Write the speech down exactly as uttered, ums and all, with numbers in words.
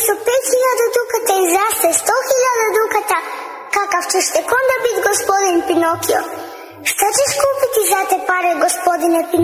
su pet hiljada dukata i zase sto hiljada dukata, kakav ćeš tek onda biti gospodin Pinokio? Šta ćeš kupiti za te pare, gospodine Pinokio?